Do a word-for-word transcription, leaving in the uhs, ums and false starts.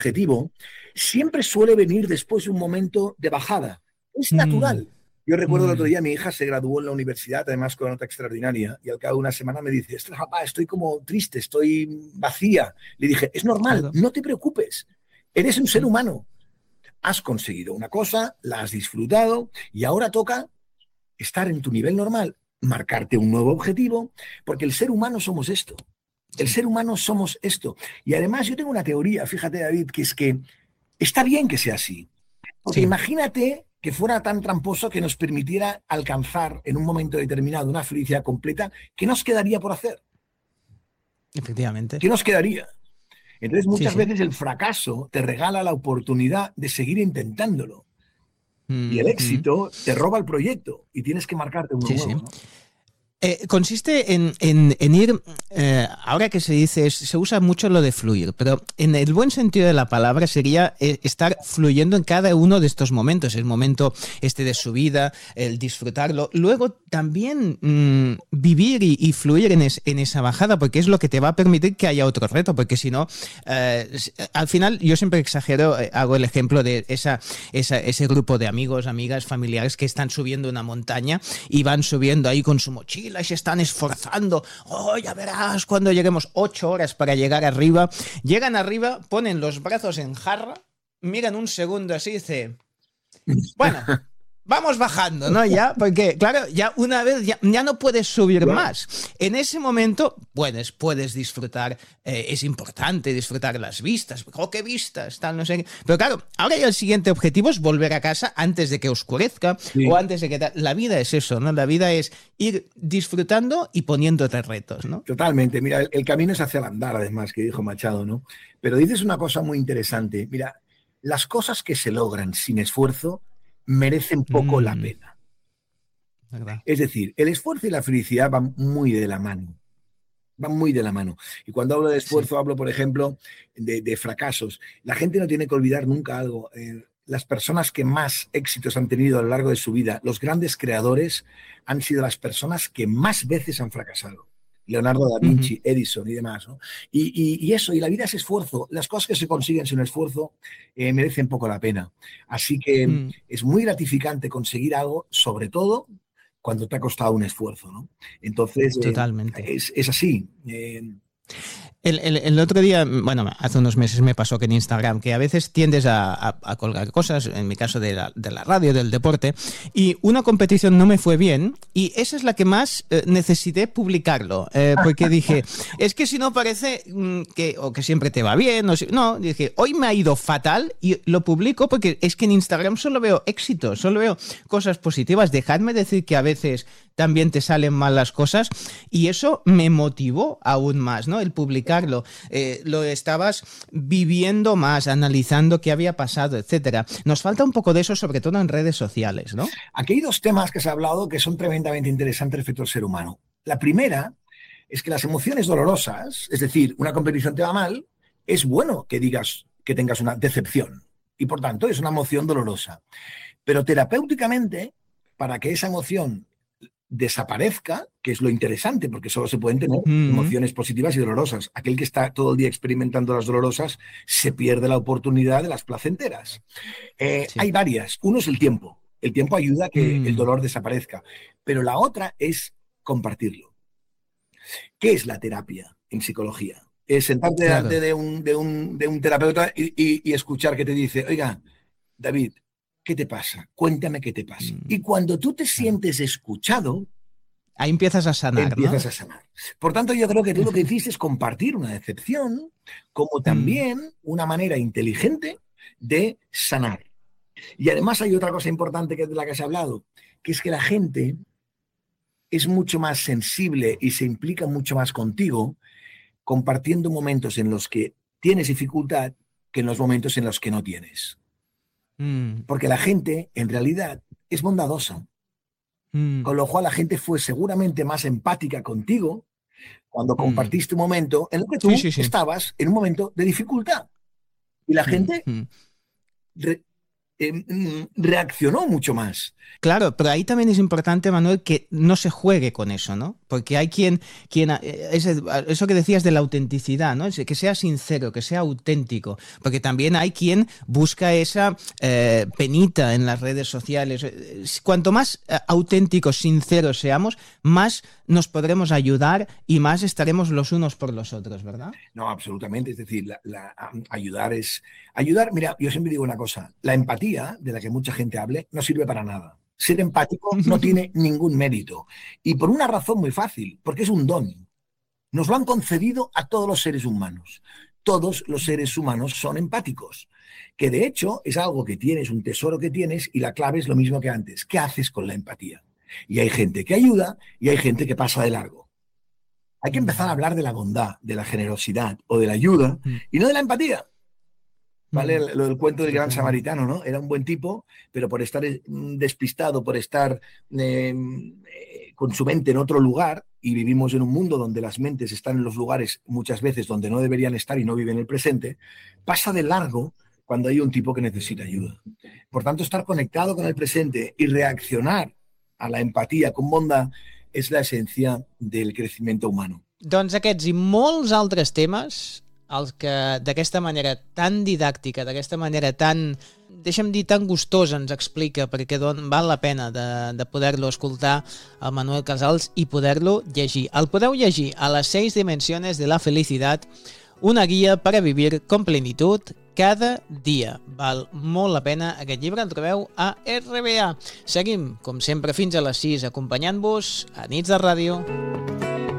objetivo siempre suele venir después de un momento de bajada. Es Mm, natural. Yo recuerdo el otro mm, día, mi hija se graduó en la universidad, además con nota extraordinaria, y al cabo de una semana me dice, "Ostras, papá, estoy como triste, estoy vacía". Le dije, es normal, claro. no te preocupes, eres un ser Mm, humano. Has conseguido una cosa, la has disfrutado, y ahora toca estar en tu nivel normal, marcarte un nuevo objetivo, porque el ser humano somos esto. El sí, ser humano somos esto. Y además yo tengo una teoría, fíjate, David, que es que está bien que sea así. Porque sí, imagínate que fuera tan tramposo que nos permitiera alcanzar en un momento determinado una felicidad completa, ¿qué nos quedaría por hacer? efectivamente. ¿Qué nos quedaría? Entonces Sí, muchas sí. veces el fracaso te regala la oportunidad de seguir intentándolo. Y el Mm, mm, éxito te roba el proyecto y tienes que marcarte uno sí, sí. nuevo, ¿no? Eh, consiste en, en- en ir, eh, ahora que se dice, es- se usa mucho lo de fluir, pero en el buen sentido de la palabra sería eh, estar fluyendo en cada uno de estos momentos, el momento este de su vida, el disfrutarlo, luego también mm, vivir y, y fluir en, es- en esa bajada, porque es lo que te va a permitir que haya otro reto, porque si no, eh, s- al final yo siempre exagero, eh, hago el ejemplo de esa, esa- ese grupo de amigos, amigas, familiares que están subiendo una montaña y van subiendo ahí con su mochila y se están esforzando. Oh, ya verás cuando lleguemos ocho horas para llegar arriba. Llegan arriba, ponen los brazos en jarra, miran un segundo así y dicen, bueno, vamos bajando, ¿no? Ya, porque, claro, ya una vez ya, ya no puedes subir Claro. más. En ese momento, puedes, puedes disfrutar, eh, es importante disfrutar las vistas. ¡Oh, qué vistas! Tal, no sé qué. Pero claro, ahora ya el siguiente objetivo es volver a casa antes de que oscurezca o Sí, antes de que... tal. La vida es eso, ¿no? La vida es ir disfrutando y poniéndote retos, ¿no? totalmente. Mira, el, el camino es hacia el andar, además, que dijo Machado, ¿no? Pero dices una cosa muy interesante. Mira, las cosas que se logran sin esfuerzo merecen poco la Mm, pena. ¿verdad? Es decir, el esfuerzo y la felicidad van muy de la mano, van muy de la mano. Y cuando hablo de Sí. esfuerzo, hablo, por ejemplo, de, de fracasos. La gente no tiene que olvidar nunca algo. Eh, las personas que más éxitos han tenido a lo largo de su vida, los grandes creadores, han sido las personas que más veces han fracasado. Leonardo da Ujú. Vinci, Edison y demás, ¿no? Y, y, y eso, y la vida es esfuerzo. Las cosas que se consiguen sin esfuerzo eh, merecen poco la pena. Así que Mm, es muy gratificante conseguir algo, sobre todo cuando te ha costado un esfuerzo, ¿no? Entonces, eh, totalmente. es, es, así. Eh, El, el, el, otro día, bueno, hace unos meses me pasó que en Instagram, que a veces tiendes a, a, a colgar cosas, en mi caso de la, de la, radio, del deporte, y una competición no me fue bien, y esa es la que más eh, necesité publicarlo, eh, porque dije, es que si no parece mm, que, o que siempre te va bien, o si, no, dije, hoy me ha ido fatal, y lo publico porque es que en Instagram solo veo éxitos, solo veo cosas positivas. Dejadme decir que a veces también te salen mal las cosas, y eso me motivó aún más, ¿no? El publicarlo. Eh, lo estabas viviendo más, analizando qué había pasado, etcétera. Nos falta un poco de eso, sobre todo en redes sociales, ¿no? Aquí hay dos temas que se ha hablado que son tremendamente interesantes respecto al ser humano. La primera es que las emociones dolorosas, es decir, una competición te va mal, es bueno que digas que tengas una decepción y por tanto es una emoción dolorosa. Pero terapéuticamente, para que esa emoción desaparezca, que es lo interesante, porque solo se pueden tener Mm, emociones positivas y dolorosas. Aquel que está todo el día experimentando las dolorosas se pierde la oportunidad de las placenteras. Eh, sí. hay varias. Uno es el tiempo. El tiempo ayuda a que el Mm, dolor desaparezca, pero la otra es compartirlo. ¿Qué es la terapia en psicología? Es sentarte delante claro. de un, de un, de un terapeuta y, y, y escuchar que te dice, oiga, David, ¿qué te pasa? Cuéntame qué te pasa. Mm, Y cuando tú te claro. sientes escuchado, Ahí empiezas a sanar, empiezas ¿no? a sanar. Por tanto, yo creo que tú lo que hiciste es compartir una decepción como Mm, también una manera inteligente de sanar. Y además hay otra cosa importante que es de la que se ha hablado, que es que la gente es mucho más sensible y se implica mucho más contigo compartiendo momentos en los que tienes dificultad que en los momentos en los que no tienes. mm, Porque la gente, en realidad, es bondadosa. mm. Con lo cual la gente fue seguramente más empática contigo cuando Mm. compartiste un momento en el que Sí, tú sí, sí. estabas en un momento de dificultad. Y la Mm, gente mm. eh, reaccionó mucho más. Claro, pero ahí también es importante, Manuel, que no se juegue con eso, ¿no? Porque hay quien, quien ese, eso que decías de la autenticidad, ¿no? Que sea sincero, que sea auténtico, porque también hay quien busca esa eh, penita en las redes sociales. Cuanto más eh, auténticos, sinceros seamos, más nos podremos ayudar y más estaremos los unos por los otros, ¿verdad? No, absolutamente. Es decir, la, la, ayudar es... Ayudar, mira, yo siempre digo una cosa, la empatía, de la que mucha gente hable, no sirve para nada. Ser empático no tiene ningún mérito. Y por una razón muy fácil, porque es un don. Nos lo han concedido a todos los seres humanos. Todos los seres humanos son empáticos. Que de hecho es algo que tienes, un tesoro que tienes, y la clave es lo mismo que antes. ¿Qué haces con la empatía? Y hay gente que ayuda y hay gente que pasa de largo. Hay que empezar a hablar de la bondad, de la generosidad o de la ayuda y no de la empatía. ¿Vale? Lo del cuento del gran samaritano, ¿no? Era un buen tipo, pero por estar despistado, por estar eh, con su mente en otro lugar, y vivimos en un mundo donde las mentes están en los lugares muchas veces donde no deberían estar y no viven el presente, pasa de largo cuando hay un tipo que necesita ayuda. Por tanto, estar conectado con el presente y reaccionar a la empatía con bondad és l'essència del creixement humà. Doncs aquests i molts altres temes, els que d'aquesta manera tan didàctica, d'aquesta manera tan, deixa'm dir, tan gustosa ens explica, perquè don, val la pena de, de poder-lo escoltar al Manuel Casals i poder-lo llegir. El podeu llegir a les seis dimensiones de la felicidad, una guia per a vivir con plenitud cada dia. Val molt la pena aquest llibre, el trobeu a R B A. Seguim, com sempre, fins a les sis, acompanyant-vos a Nits de Ràdio.